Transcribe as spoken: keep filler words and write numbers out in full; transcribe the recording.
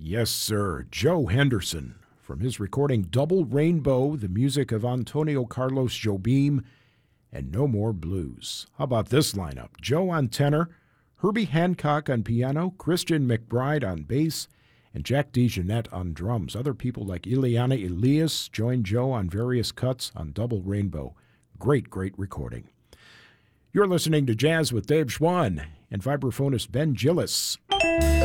Yes, sir. Joe Henderson. From his recording Double Rainbow, the music of Antonio Carlos Jobim, and No More Blues. How about this lineup? Joe on tenor, Herbie Hancock on piano, Christian McBride on bass, and Jack DeJohnette on drums. Other people like Ileana Elias joined Joe on various cuts on Double Rainbow. Great, great recording. You're listening to Jazz with Dave Schwann and vibraphonist Ben Gillis.